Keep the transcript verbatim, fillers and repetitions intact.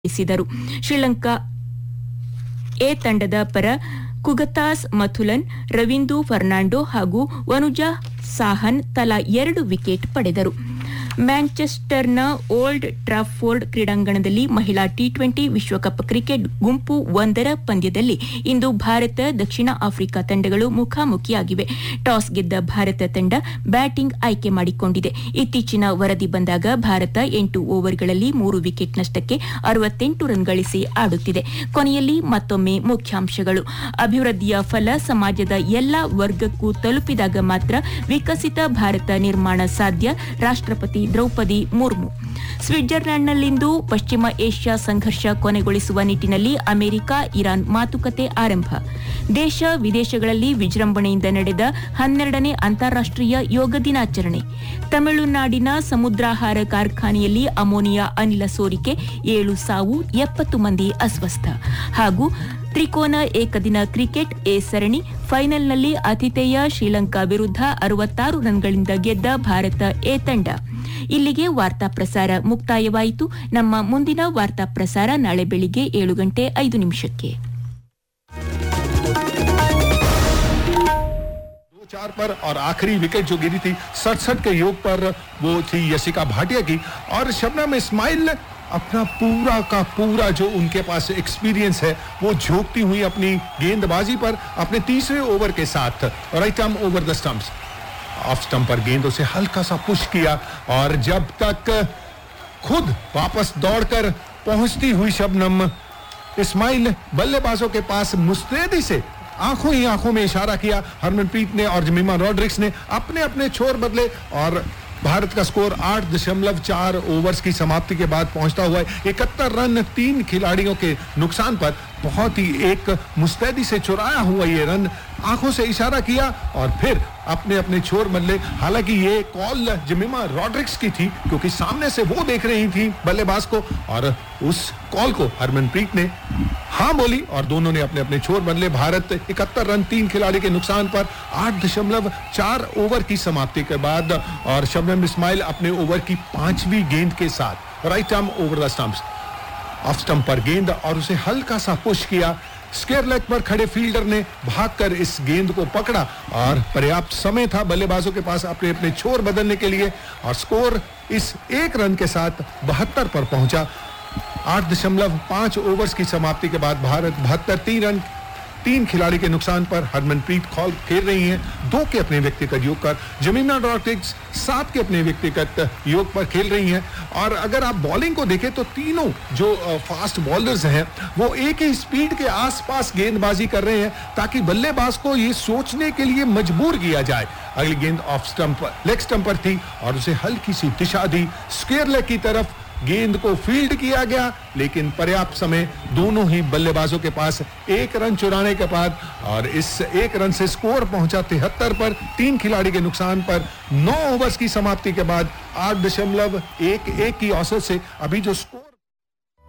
ಿಸಿದರು. Sri Lanka A ತಂಡದ ಪರ ಕುಗತಾಸ್ ಮಥುಲನ್, ರವೀಂದು Fernando ಹಾಗೂ ವನುಜಾ ಸಾಹನ್ ತಲಾ ಎರಡು ವಿಕೆಟ್ ಪಡೆದರು. ಮ್ಯಾಂಚೆಸ್ಟರ್ನ ಓಲ್ಡ್ ಟ್ರಾಫೋರ್ಡ್ ಕ್ರೀಡಾಂಗಣದಲ್ಲಿ ಮಹಿಳಾ ಟಿ ಟ್ವೆಂಟಿ ವಿಶ್ವಕಪ್ ಕ್ರಿಕೆಟ್ ಗುಂಪು ಒಂದರ ಪಂದ್ಯದಲ್ಲಿ ಇಂದು ಭಾರತ ದಕ್ಷಿಣ ಆಫ್ರಿಕಾ ತಂಡಗಳು ಮುಖಾಮುಖಿಯಾಗಿವೆ. ಟಾಸ್ ಗೆದ್ದ ಭಾರತ ತಂಡ ಬ್ಯಾಟಿಂಗ್ ಆಯ್ಕೆ ಮಾಡಿಕೊಂಡಿದೆ. ಇತ್ತೀಚಿನ ವರದಿ ಬಂದಾಗ ಭಾರತ ಎಂಟು ಓವರ್ಗಳಲ್ಲಿ ಮೂರು ವಿಕೆಟ್ ನಷ್ಟಕ್ಕೆ ಅರವತ್ತೆಂಟು ರನ್ ಗಳಿಸಿ ಆಡುತ್ತಿದೆ. ಕೊನೆಯಲ್ಲಿ ಮತ್ತೊಮ್ಮೆ ಮುಖ್ಯಾಂಶಗಳು. ಅಭಿವೃದ್ಧಿಯ ಫಲ ಸಮಾಜದ ಎಲ್ಲಾ ವರ್ಗಕ್ಕೂ ತಲುಪಿದಾಗ ಮಾತ್ರ ವಿಕಸಿತ ಭಾರತ ನಿರ್ಮಾಣ ಸಾಧ್ಯ. ರಾಷ್ಟ್ರಪತಿ ದ್ರೌಪದಿ ಮುರ್ಮು. ಸ್ವಿಟ್ಜರ್ಲೆಂಡ್ನಲ್ಲಿಂದು ಪಶ್ಚಿಮ ಏಷ್ಯಾ ಸಂಘರ್ಷ ಕೊನೆಗೊಳಿಸುವ ನಿಟ್ಟಿನಲ್ಲಿ ಅಮೆರಿಕ ಇರಾನ್ ಮಾತುಕತೆ ಆರಂಭ. ದೇಶ ವಿದೇಶಗಳಲ್ಲಿ ವಿಜೃಂಭಣೆಯಿಂದ ನಡೆದ ಹನ್ನೆರಡನೇ ಅಂತಾರಾಷ್ಟೀಯ ಯೋಗ ದಿನಾಚರಣೆ. ತಮಿಳುನಾಡಿನ ಸಮುದ್ರಾಹಾರ ಕಾರ್ಖಾನೆಯಲ್ಲಿ ಅಮೋನಿಯಾ ಅನಿಲ ಸೋರಿಕೆ, ಏಳು ಸಾವು, ಎಪ್ಪತ್ತು ಮಂದಿ ಅಸ್ವಸ್ಥ. ಹಾಗೂ ತ್ರಿಕೋನ ಏಕದಿನ ಕ್ರಿಕೆಟ್ ಎ ಸರಣಿ ಫೈನಲ್ನಲ್ಲಿ ಆತಿಥೇಯ ಶ್ರೀಲಂಕಾ ವಿರುದ್ಧ ಅರವತ್ತಾರು ರನ್ಗಳಿಂದ ಗೆದ್ದ ಭಾರತ ಎ ತಂಡ. ಇಲ್ಲಿಗೆ ವಾರ್ತಾ ಪ್ರಸಾರ ಮುಕ್ತಾಯವಾಯಿತು. ನಮ್ಮ ಮುಂದಿನ ವಾರ್ತಾ ಪ್ರಸಾರ ನಾಳೆ ಬೆಳಿಗ್ಗೆ ಏಳು ಗಂಟೆ ಐದು ನಿಮಿಷಕ್ಕೆ. चार पर और आखिरी विकेट जो गिरी थी सड़सठ के योग पर वो थी यशिका भाटिया की, और शबनम इस्माइल अपना पूरा का पूरा जो उनके पास एक्सपीरियंस है वो झोंकती हुई अपनी गेंदबाजी पर अपने तीसरे ओवर के साथ right arm over the stumps off stump पर गेंदों से हल्का सा पुश किया, और जब तक खुद वापस दौड़कर पहुंचती हुई शबनम इस्माइल बल्लेबाजों के पास मुस्तैदी से आंखों ही आंखों में इशारा किया. हरमनप्रीत ने और जमीमा रॉड्रिक्स ने अपने अपने छोर बदले और भारत का स्कोर आठ दशमलव चार ओवर्स की समाप्ति के बाद पहुंचता हुआ इकहत्तर रन तीन खिलाड़ियों के नुकसान पर बहुत ही एक मुस्तैदी से चुराया हुआ ये रन आंखों से इशारा किया और फिर अपने अपने छोर बदले. हालांकि ये कॉल जमीमा रॉड्रिक्स की थी क्योंकि सामने से वो देख रही थी बल्लेबाज को, और उस कॉल को हरमनप्रीत ने हाँ बोली और दोनों ने अपने अपने छोर बदले. भारत इकहत्तर रन तीन खिलाड़ी के नुकसान पर आठ दशमलव चार ओवर की समाप्ति के बाद, और शबनम इस्माइल अपने ओवर की पांचवी गेंद के साथ right arm over the stumps off stump पर गेंद और उसे हल्का सा पुश किया. स्क्वायर लेग पर खड़े फील्डर ने भागकर इस गेंद को पकड़ा और पर्याप्त समय था बल्लेबाजों के पास अपने अपने छोर बदलने के लिए, और स्कोर इस एक रन के साथ बहत्तर पर पहुंचा. आठ दशमलव पांच ओवर्स की समाप्ति के बाद भारत बहत्तर तीन रन तीन खिलाड़ी के नुकसान पर हरमनप्रीत कौर खेल रही हैं दो के अपने व्यक्तिगत योग पर, जमीना रॉड्रिक्स सात के अपने व्यक्तिगत योग पर खेल रही हैं. और अगर आप बॉलिंग को देखें तो तीनों जो फास्ट बॉलर्स हैं वो एक ही स्पीड के आसपास गेंदबाजी कर रहे हैं ताकि बल्लेबाज को ये सोचने के लिए मजबूर किया जाए. अगली गेंद ऑफ स्टंप लेग स्टंप पर थी और उसे हल्की सी दिशा दी स्क्वायर लेग की तरफ. गेंद को फील्ड किया गया लेकिन पर्याप्त समय दोनों ही बल्लेबाजों के पास एक रन चुराने के बाद, और इस एक रन से स्कोर पहुंचा तिहत्तर पर तीन खिलाड़ी के नुकसान पर. नौ ओवर्स की समाप्ति के बाद आठ दशमलव एक एक की औसत से अभी जो स्कोर